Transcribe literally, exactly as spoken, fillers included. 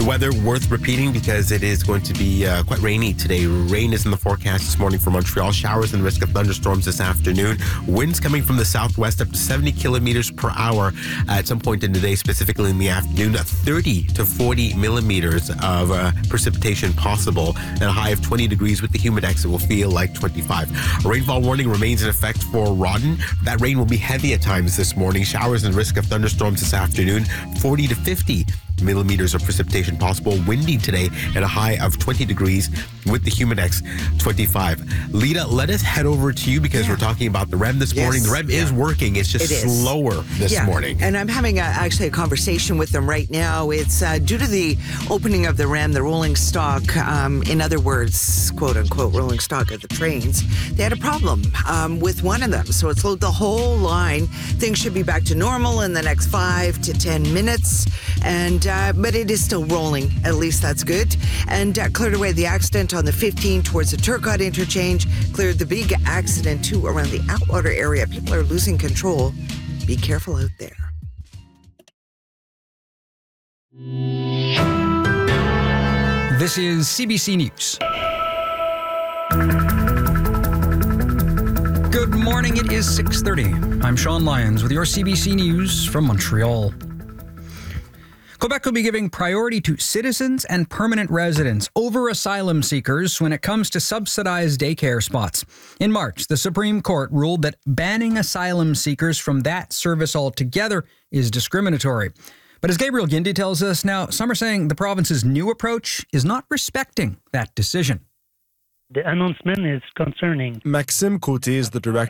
Weather worth repeating because it is going to be uh, quite rainy today. Rain is in the forecast this morning for Montreal. Showers and risk of thunderstorms this afternoon. Winds coming from the southwest up to seventy kilometers per hour at some point in the day, specifically in the afternoon. thirty to forty millimeters of uh, precipitation possible and a high of twenty degrees with the humidex. It will feel like twenty-five. A rainfall warning remains in effect for Rawdon. That rain will be heavy at times this morning. Showers and risk of thunderstorms this afternoon. forty to fifty millimeters of precipitation possible. Windy today at a high of twenty degrees with the humidex twenty-five. Lita, let us head over to you because yeah. we're talking about the R E M this yes. morning. The R E M yeah. is working. It's just it is. slower this yeah. morning. And I'm having a, actually a conversation with them right now. It's uh, due to the opening of the R E M, the rolling stock, um, in other words, quote unquote, rolling stock of the trains. They had a problem um, with one of them. So it slowed the whole line. Things should be back to normal in the next five to ten minutes. And uh, but it is still rolling. At least that's good. And uh, cleared away the accident on the fifteen towards the Turcotte interchange. Cleared the big accident too around the Atwater area. People are losing control. Be careful out there. This is C B C News. Good morning. It is six thirty. I'm Sean Lyons with your C B C News from Montreal. Quebec will be giving priority to citizens and permanent residents over asylum seekers when it comes to subsidized daycare spots. In March, the Supreme Court ruled that banning asylum seekers from that service altogether is discriminatory. But as Gabriel Guindy tells us now, some are saying the province's new approach is not respecting that decision. The announcement is concerning. Maxime Côté is the director